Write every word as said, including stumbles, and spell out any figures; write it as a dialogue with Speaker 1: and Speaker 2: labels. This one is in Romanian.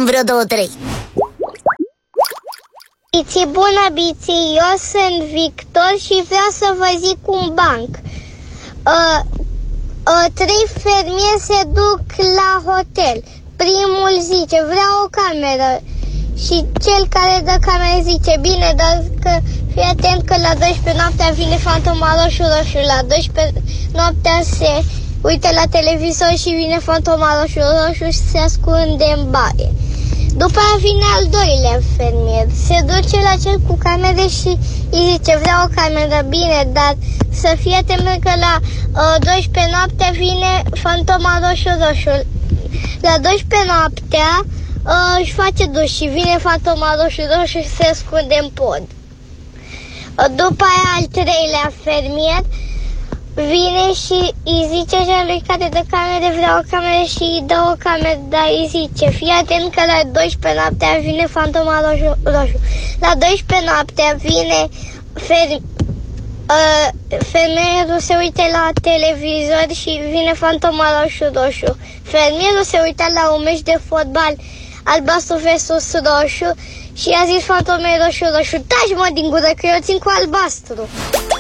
Speaker 1: facem vreo două, trei.
Speaker 2: Biții, bună, biții, eu sunt Victor și vreau să vă zic un banc. uh, uh, Trei fermieri se duc la hotel. Primul zice, vreau o cameră. Și cel care dă camera zice, bine, dar că fii atent că la douăsprezece noaptea vine fantoma roșu roșu. La douăsprezece noaptea se uită la televizor și vine fantoma roșu roșu și se ascunde în baie. După aia vine al doilea fermier. Se duce la cel cu camere și îi zice, vreau o cameră, bine, dar să fie atent că la uh, douăsprezece noaptea vine fantoma roșu roșu. La douăsprezece noaptea uh, își face duș și vine fantoma roșu roșu și se ascunde în pod. Uh, după aia al treilea fermier vine și îi zice celui care dă camere, vreau o cameră și îi dă o cameră, dar îi zice, fii atent că la douăsprezece noaptea vine fantoma roșu roșu. La douăsprezece noaptea vine fer, uh, fermierul se uită la televizor și vine fantoma roșu roșu. Fermierul se uită la un meci de fotbal albastru versus roșu și a zis fantomei roșu roșu, taci mă din gură că eu țin cu albastru.